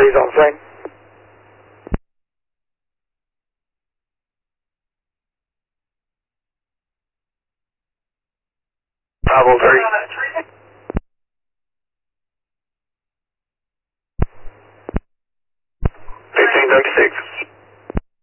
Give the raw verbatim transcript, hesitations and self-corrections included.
please, on scene. five oh three. fifteen thirty-six.